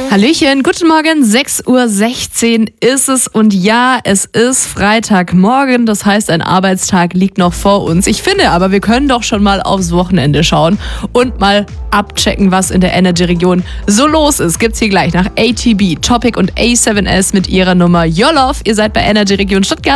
Hallöchen, guten Morgen, 6:16 Uhr ist es und ja, es ist Freitagmorgen, das heißt, ein Arbeitstag liegt noch vor uns. Ich finde aber, wir können doch schon mal aufs Wochenende schauen und mal abchecken, was in der Energy-Region so los ist. Gibt's hier gleich nach ATB, Topic und A7S mit ihrer Nummer Your Love. Ihr seid bei Energy Region Stuttgart.